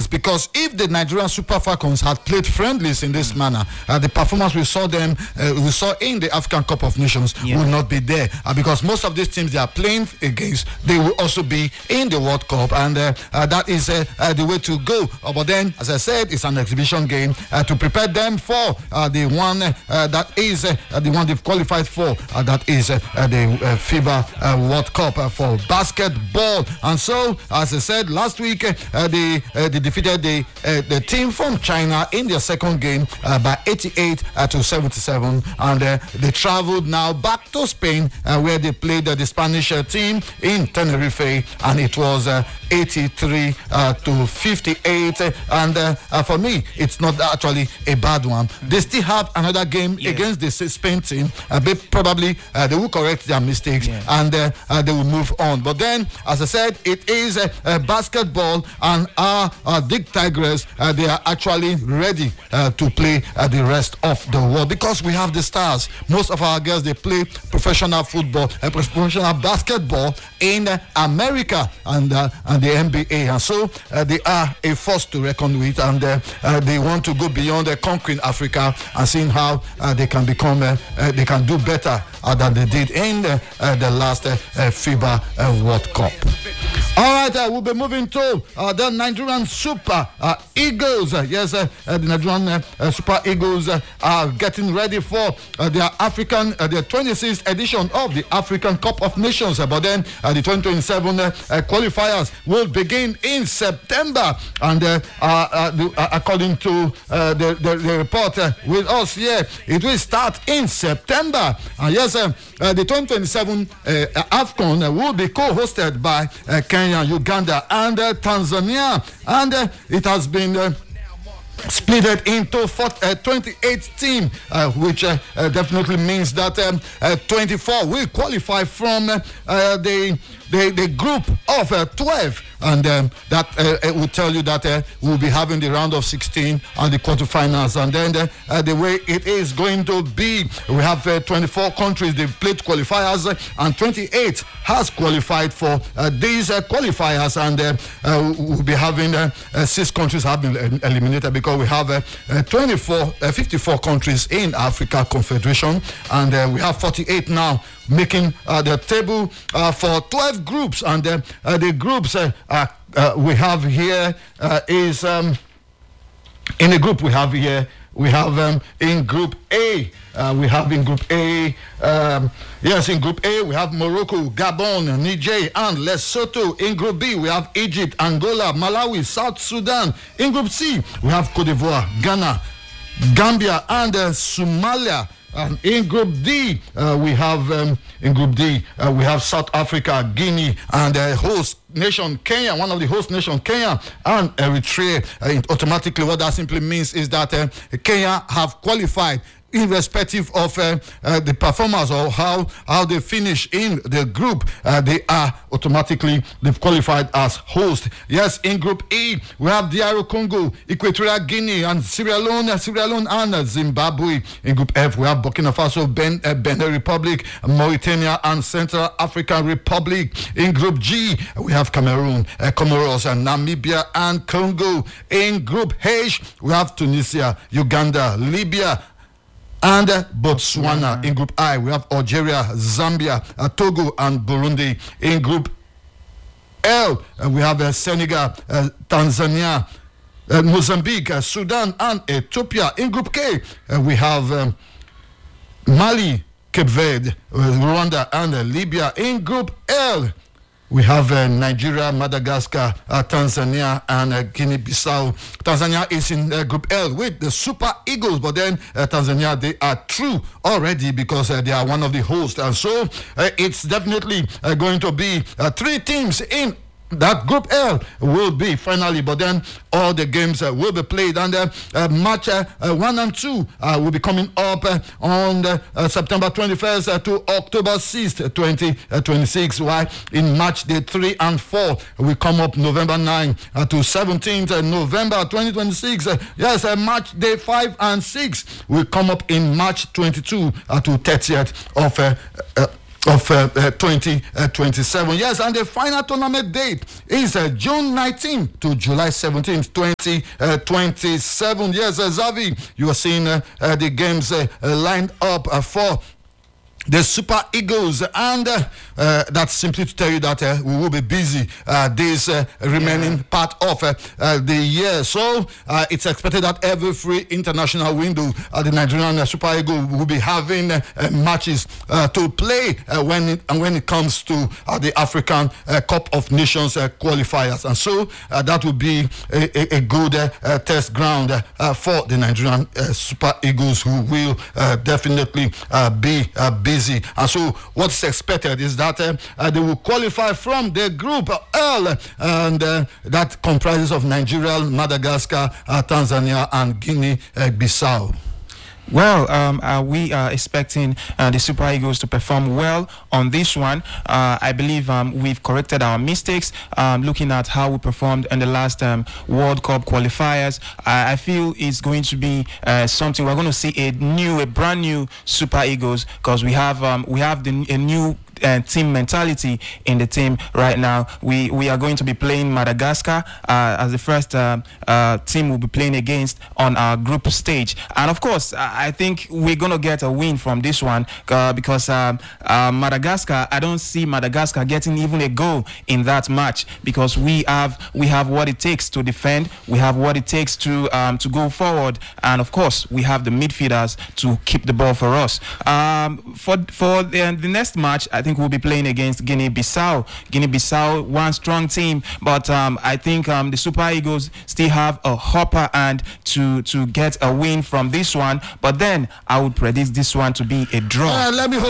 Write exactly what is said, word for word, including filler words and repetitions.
because if the Nigerian Super Falcons had played friendlies in this manner, uh, the performance we saw them, uh, we saw in the African Cup of Nations yeah. will not be there. Uh, because most of these teams they are playing against, they will also be in the World Cup, and uh, uh, that is uh, uh, the way to go. Uh, but then, as I said, it's an exhibition game uh, to prepare them for uh, the one uh, that is uh, the one they've qualified for. Uh, that is uh, uh, the uh, FIBA uh, World Cup uh, for basketball. And so, as I said last week, uh, they uh, they defeated the uh, the team from China in their second game uh, by eighty-eight uh, to seventy-seven, and uh, they traveled now back to Spain uh, where they played uh, the Spanish uh, team in Tenerife, and it was uh, eighty-three uh, to fifty-eight. And uh, uh, for me, it's not actually a bad one. They still have another game yeah. against the Spain team. Uh, they probably uh, they will correct their mistakes yeah. and uh, uh, they will move on. But then, as I said, it is uh, uh, basketball, and our uh, Big Tigers uh, they are actually ready uh, to play uh, the rest of the world, because we have the stars. Most of our girls they play professional football and professional basketball in uh, America and uh, and the N B A, and so uh, they are a force to reckon with, and uh, uh, they want to go beyond uh, conquering Africa and seeing how uh, they can become uh, uh, they can do better uh, than they did in uh, uh, the last uh, uh, FIBA uh, World Cup. All right, uh, we'll be moving to uh, the Nigerian Super uh, Eagles. Uh, yes, uh, uh, the Nigerian uh, uh, Super Eagles uh, are getting ready for uh, their African, uh, their twenty-sixth edition of the African Cup of Nations. Uh, but then uh, the twenty twenty-seven uh, uh, qualifiers will begin in September, and uh, uh, uh, the, uh, according to uh, the, the, the report uh, with us here, it will start in September. Uh, yes, uh, uh, the twenty twenty-seven uh, AFCON uh, will be co-hosted by uh, Kenya, Uganda, and uh, Tanzania, and uh, it has been uh, split into four, uh, twenty-eight teams, uh, which uh, uh, definitely means that um, uh, twenty-four will qualify from uh, uh, the, the the group of uh, twelve, and um, that uh, it will tell you that uh, we'll be having the round of sixteen and the quarterfinals, and then the, uh, the way it is going to be, we have uh, twenty-four countries they've played qualifiers, uh, and twenty-eight has qualified for uh, these uh, qualifiers, and uh, uh, we'll be having uh, uh, six countries have been eliminated, because we have uh, uh, twenty-four, uh, fifty-four countries in Africa Confederation, and uh, we have forty-eight now making uh, the table uh, for twelve groups, and uh, uh, the groups uh, uh, uh, we have here uh, is um, in the group we have here we have um, in Group A. Uh, we have in Group A, um, yes, in Group A, we have Morocco, Gabon, Niger, and Lesotho. In Group B, we have Egypt, Angola, Malawi, South Sudan. In Group C, we have Cote d'Ivoire, Ghana, Gambia, and uh, Somalia. And in Group D, uh, we have um, in Group D uh, we have South Africa, Guinea, and uh, host nation Kenya, one of the host nations Kenya and Eritrea. Uh, automatically, what that simply means is that uh, Kenya have qualified, irrespective of uh, uh, the performance or how how they finish in the group. Uh, they are automatically they've qualified as host. Yes, in Group E we have D R Congo, Equatorial Guinea, and Sierra Leone, Sierra Leone and uh, Zimbabwe. In Group F we have Burkina Faso, Ben, uh, Benin Republic, Mauritania, and Central African Republic. In Group G we have Cameroon, uh, Comoros, and Namibia, and Congo. In Group H we have Tunisia, Uganda, Libya, and uh, Botswana. In Group I, we have Algeria, Zambia, uh, Togo, and Burundi. In Group L, uh, we have uh, Senegal, uh, Tanzania, uh, Mozambique, uh, Sudan, and Ethiopia. In Group K, uh, we have um, Mali, Cape Verde, uh, Rwanda, and uh, Libya. In Group L, we have uh, Nigeria, Madagascar, uh, Tanzania, and uh, Guinea-Bissau. Tanzania is in uh, Group L with the Super Eagles, but then uh, Tanzania, they are through already because uh, they are one of the hosts. And so uh, it's definitely uh, going to be uh, three teams in that Group L will be finally, but then all the games uh, will be played, and uh, uh, match uh, uh, one and two uh, will be coming up uh, on the, uh, September twenty-first uh, to October sixth, twenty twenty-six. While in match day three and four will come up November ninth uh, to seventeenth uh, November twenty twenty-six. Uh, yes, uh, match day five and six will come up in March twenty-second uh, to thirtieth of uh, uh, of uh, uh, twenty twenty-seven. Yes, and the final tournament date is uh, June nineteenth to July seventeenth, twenty twenty-seven. Yes, uh, Xavi, you are seeing uh, uh, the games uh, uh, lined up uh, for the Super Eagles, and uh, uh, that's simply to tell you that uh, we will be busy uh, this uh, remaining yeah. part of uh, uh, the year. So uh, it's expected that every free international window, uh, the Nigerian uh, Super Eagles will be having uh, uh, matches uh, to play uh, when it, and when it comes to uh, the African uh, Cup of Nations uh, qualifiers, and so uh, that will be a, a, a good uh, uh, test ground uh, for the Nigerian uh, Super Eagles, who will uh, definitely uh, be uh, busy. And so what's expected is that uh, uh, they will qualify from the group L, and uh, that comprises of Nigeria, Madagascar, uh, Tanzania, and Guinea-Bissau. Well, um, uh, we are expecting uh, the Super Eagles to perform well on this one. Uh, I believe um, we've corrected our mistakes, um, looking at how we performed in the last um, World Cup qualifiers. I, I feel it's going to be uh, something. We're going to see a new, a brand new Super Eagles, because we have um, we have the, a new Uh, team mentality in the team right now. We we are going to be playing Madagascar uh, as the first uh, uh, team we'll be playing against on our group stage, and of course I, I think we're gonna get a win from this one uh, because uh, uh, Madagascar, I don't see Madagascar getting even a goal in that match, because we have we have what it takes to defend, we have what it takes to um, to go forward, and of course we have the midfielders to keep the ball for us. Um, for for the, the next match, I I think we'll be playing against Guinea-Bissau. Guinea-Bissau, one strong team, but um, I think um, the Super Eagles still have a hopper and to to get a win from this one. But then I would predict this one to be a draw. Uh, let me